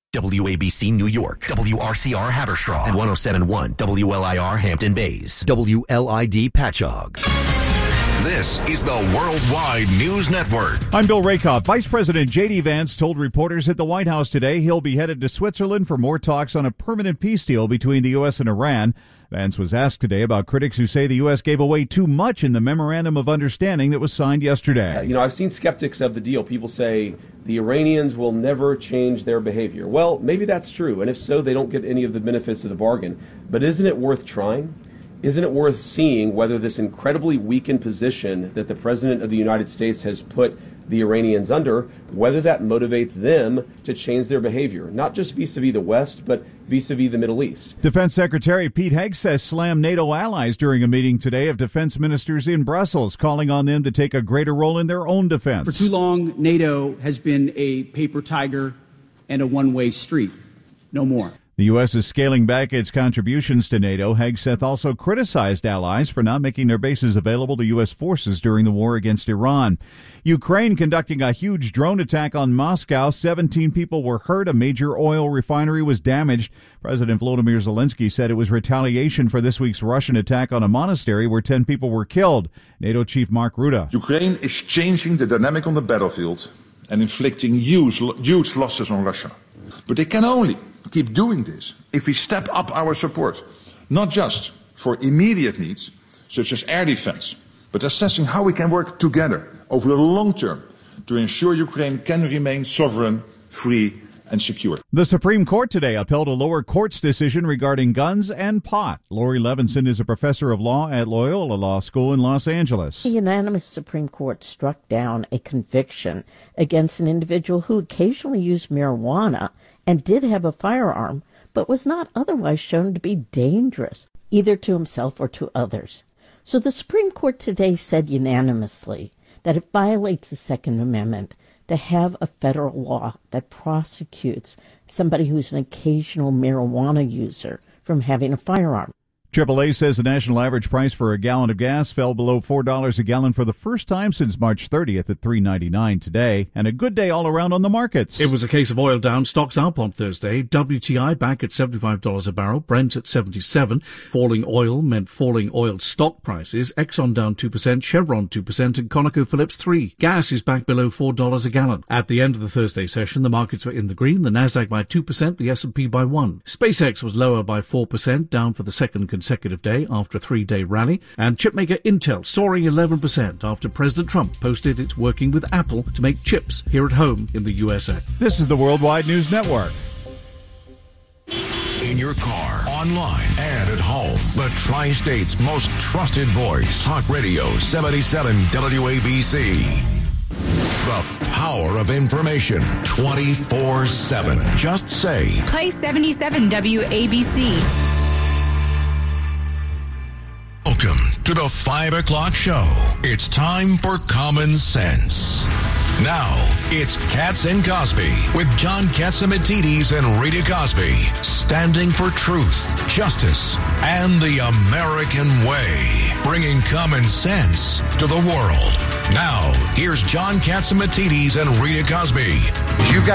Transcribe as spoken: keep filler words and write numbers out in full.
W A B C New York, W R C R Haverstraw, and one oh seven point one W L I R Hampton Bays, W L I D Patchogue. This is the Worldwide News Network. I'm Bill Rakoff. Vice President J D. Vance told reporters at the White House today he'll be headed to Switzerland for more talks on a permanent peace deal between the U S and Iran. Vance was asked today about critics who say the U S gave away too much in the Memorandum of Understanding that was signed yesterday. Uh, you know, I've seen skeptics of the deal. People say the Iranians will never change their behavior. Well, maybe that's true, and if so, they don't get any of the benefits of the bargain. But isn't it worth trying? Isn't it worth seeing whether this incredibly weakened position that the President of the United States has put the Iranians under, whether that motivates them to change their behavior, not just vis-a-vis the West, but vis-a-vis the Middle East? Defense Secretary Pete Hegseth slammed NATO allies during a meeting today of defense ministers in Brussels, calling on them to take a greater role in their own defense. For too long, NATO has been a paper tiger and a one-way street. No more. The U S is scaling back its contributions to NATO. Hegseth also criticized allies for not making their bases available to U S forces during the war against Iran. Ukraine conducting a huge drone attack on Moscow. seventeen people were hurt. A major oil refinery was damaged. President Volodymyr Zelensky said it was retaliation for this week's Russian attack on a monastery where ten people were killed. NATO Chief Mark Rutte. Ukraine is changing the dynamic on the battlefield and inflicting huge, huge losses on Russia. But they can only keep doing this if we step up our support, not just for immediate needs, such as air defense, but assessing how we can work together over the long term to ensure Ukraine can remain sovereign, free, and secure. The Supreme Court today upheld a lower court's decision regarding guns and pot. Lori Levinson is a professor of law at Loyola Law School in Los Angeles. The unanimous Supreme Court struck down a conviction against an individual who occasionally used marijuana and did have a firearm, but was not otherwise shown to be dangerous, either to himself or to others. So the Supreme Court today said unanimously that it violates the Second Amendment to have a federal law that prosecutes somebody who's an occasional marijuana user from having a firearm. triple A says the national average price for a gallon of gas fell below four dollars a gallon for the first time since March thirtieth at three ninety-nine today, and a good day all around on the markets. It was a case of oil down, stocks up on Thursday. W T I back at seventy-five dollars a barrel, Brent at seventy-seven. Falling oil meant falling oil stock prices. Exxon down two percent, Chevron two percent, and ConocoPhillips three percent. Gas is back below four dollars a gallon. At the end of the Thursday session, the markets were in the green, the Nasdaq by two percent, the S and P by one percent. SpaceX was lower by four percent, down for the second consecutive day after a three-day rally, and chipmaker Intel soaring eleven percent after President Trump posted it's working with Apple to make chips here at home in the U S A. This is the Worldwide News Network. In your car, online, and at home, the Tri-State's most trusted voice. Talk Radio seventy-seven W A B C. The power of information twenty-four seven. Just say, play seventy-seven W A B C. Welcome to the five o'clock show. It's time for Common Sense. Now, it's Katz and Cosby with John Catsimatidis and Rita Cosby, standing for truth, justice, and the American way, bringing common sense to the world. Now, here's John Catsimatidis and Rita Cosby. You got